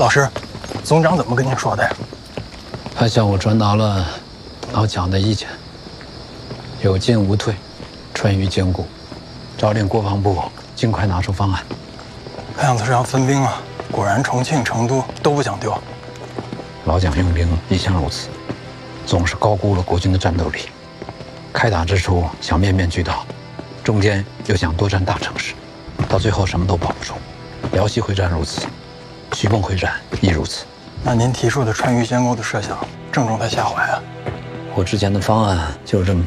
老师，总长怎么跟您说的呀？ 他向我传达了老蒋的意见，有进无退，川渝坚固，诏令国防部尽快拿出方案。 看样子是要分兵啊！果然，重庆、成都都不想丢。 老蒋用兵一向如此，总是高估了国军的战斗力。开打之初想面面俱到，中间又想多占大城市，到最后什么都保不住。辽西会战如此，徐蚌会战亦如此。 那您提出的川渝兼构的设想正中他下怀啊！ 我之前的方案就是这么